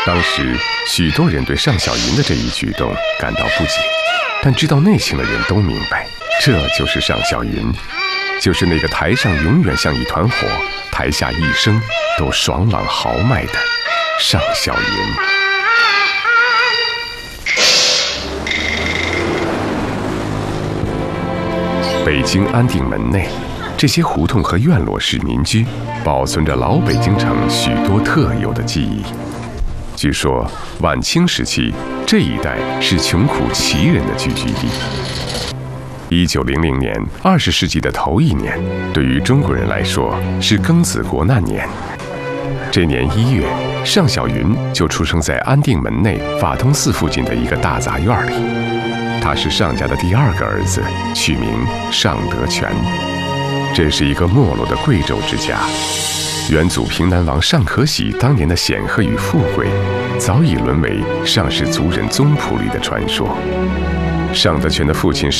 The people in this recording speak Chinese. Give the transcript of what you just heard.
当时，许多人对尚小云的这一举动感到不解，但知道内情的人都明白，这就是尚小云，就是那个台上永远像一团火，台下一生都爽朗豪迈的尚小云。北京安定门内，这些胡同和院落式民居，保存着老北京城许多特有的记忆。据说，晚清时期这一带是穷苦奇人的聚居地。1900年，20世纪的头一年，对于中国人来说是庚子国难年。这年1月，尚小云就出生在安定门内法通寺附近的一个大杂院里。他是尚家的第2个儿子，取名尚德全。这是一个没落的贵胄之家。元祖平南王尚可喜当年的显赫与富贵，早已沦为尚氏族人宗谱里的传说。尚德全的父亲